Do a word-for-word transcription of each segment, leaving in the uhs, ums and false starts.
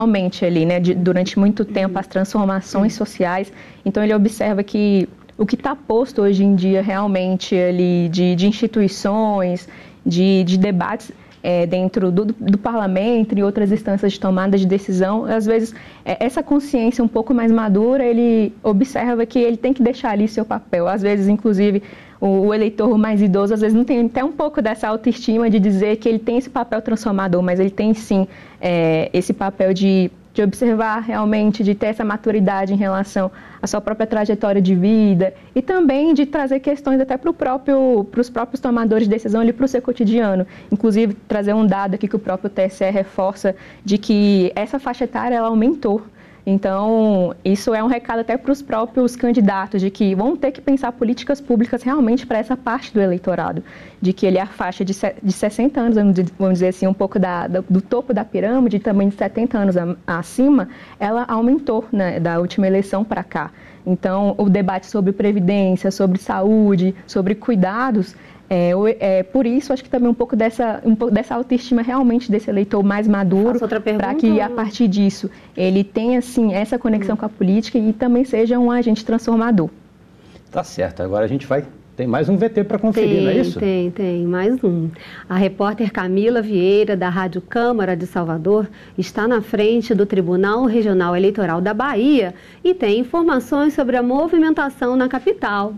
realmente ali, né, de, durante muito tempo, as transformações sociais. Então, ele observa que o que está posto hoje em dia realmente ali de, de instituições, de, de debates é, dentro do, do parlamento e outras instâncias de tomada de decisão, às vezes é, essa consciência um pouco mais madura, ele observa que ele tem que deixar ali seu papel. Às vezes, inclusive, o, o eleitor mais idoso, às vezes não tem até um pouco dessa autoestima de dizer que ele tem esse papel transformador, mas ele tem sim é, esse papel de de observar realmente, de ter essa maturidade em relação à sua própria trajetória de vida e também de trazer questões até para o próprio, para os próprios tomadores de decisão ali para o seu cotidiano. Inclusive, trazer um dado aqui que o próprio T S E reforça de que essa faixa etária ela aumentou. Então, isso é um recado até para os próprios candidatos, de que vão ter que pensar políticas públicas realmente para essa parte do eleitorado, de que ele é a faixa de, de sessenta anos, vamos dizer assim, um pouco da, do, do topo da pirâmide, também de setenta anos a, acima, ela aumentou, né, da última eleição para cá. Então, o debate sobre previdência, sobre saúde, sobre cuidados, É, é, por isso, acho que também um pouco dessa, um pouco dessa autoestima realmente desse eleitor mais maduro, para que a partir disso ele tenha assim, essa conexão hum. com a política e também seja um agente transformador. Tá certo, agora a gente vai, tem mais um V T para conferir, tem, não é isso? Tem, tem, mais um. A repórter Camila Vieira, da Rádio Câmara de Salvador, está na frente do Tribunal Regional Eleitoral da Bahia e tem informações sobre a movimentação na capital.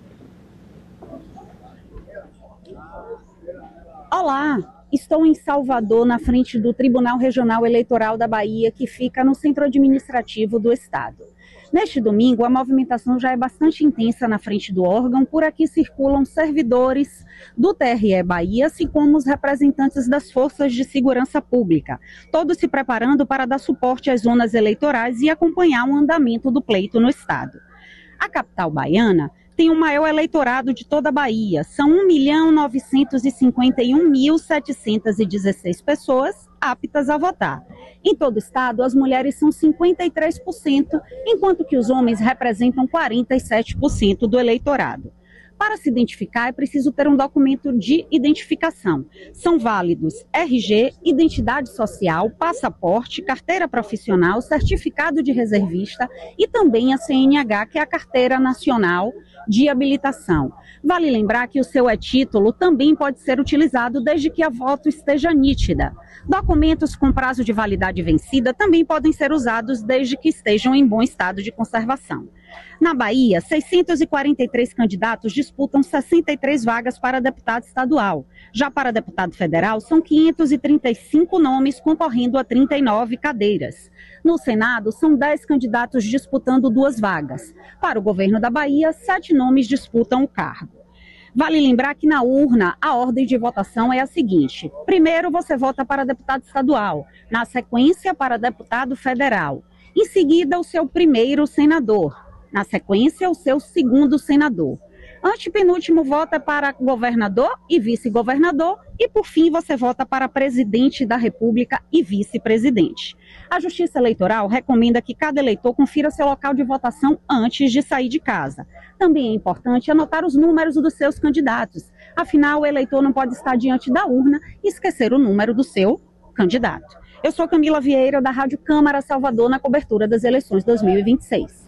Olá, estou em Salvador, na frente do Tribunal Regional Eleitoral da Bahia, que fica no centro administrativo do estado. Neste domingo, a movimentação já é bastante intensa na frente do órgão. Por aqui circulam servidores do T R E Bahia, assim como os representantes das forças de segurança pública, todos se preparando para dar suporte às zonas eleitorais e acompanhar o andamento do pleito no estado. A capital baiana tem o maior eleitorado de toda a Bahia. São um milhão novecentos e cinquenta e um mil setecentos e dezesseis pessoas aptas a votar. Em todo o estado, as mulheres são cinquenta e três por cento, enquanto que os homens representam quarenta e sete por cento do eleitorado. Para se identificar, é preciso ter um documento de identificação. São válidos R G, identidade social, passaporte, carteira profissional, certificado de reservista e também a C N H, que é a Carteira Nacional de Habilitação. Vale lembrar que o seu e-título também pode ser utilizado desde que a foto esteja nítida. Documentos com prazo de validade vencida também podem ser usados desde que estejam em bom estado de conservação. Na Bahia, seiscentos e quarenta e três candidatos disputam sessenta e três vagas para deputado estadual. Já para deputado federal, são quinhentos e trinta e cinco nomes concorrendo a trinta e nove cadeiras. No Senado, são dez candidatos disputando duas vagas. Para o governo da Bahia, sete nomes disputam o cargo. Vale lembrar que na urna, a ordem de votação é a seguinte: primeiro você vota para deputado estadual, na sequência para deputado federal. Em seguida, o seu primeiro senador. Na sequência, o seu segundo senador. Antepenúltimo voto é para governador e vice-governador. E, por fim, você vota para presidente da República e vice-presidente. A Justiça Eleitoral recomenda que cada eleitor confira seu local de votação antes de sair de casa. Também é importante anotar os números dos seus candidatos. Afinal, o eleitor não pode estar diante da urna e esquecer o número do seu candidato. Eu sou Camila Vieira, da Rádio Câmara Salvador, na cobertura das eleições dois mil e vinte e seis.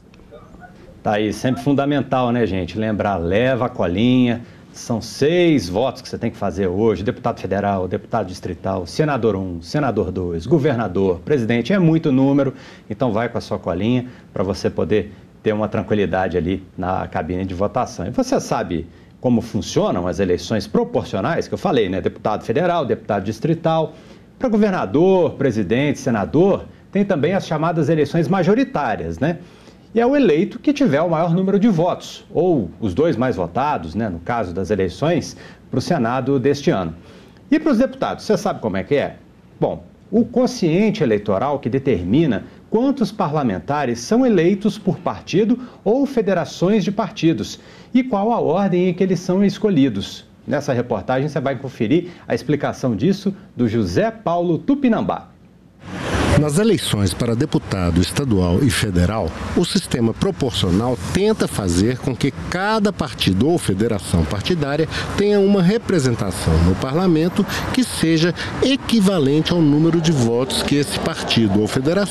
Tá aí, sempre fundamental, né, gente? Lembrar, leva a colinha. São seis votos que você tem que fazer hoje: deputado federal, deputado distrital, senador um, senador dois, governador, presidente. É muito número, então vai com a sua colinha para você poder ter uma tranquilidade ali na cabine de votação. E você sabe como funcionam as eleições proporcionais, que eu falei, né? Deputado federal, deputado distrital. Para governador, presidente, senador, tem também as chamadas eleições majoritárias, né? E é o eleito que tiver o maior número de votos, ou os dois mais votados, né, no caso das eleições, para o Senado deste ano. E para os deputados, você sabe como é que é? Bom, o quociente eleitoral que determina quantos parlamentares são eleitos por partido ou federações de partidos e qual a ordem em que eles são escolhidos. Nessa reportagem você vai conferir a explicação disso do José Paulo Tupinambá. Nas eleições para deputado estadual e federal, o sistema proporcional tenta fazer com que cada partido ou federação partidária tenha uma representação no parlamento que seja equivalente ao número de votos que esse partido ou federação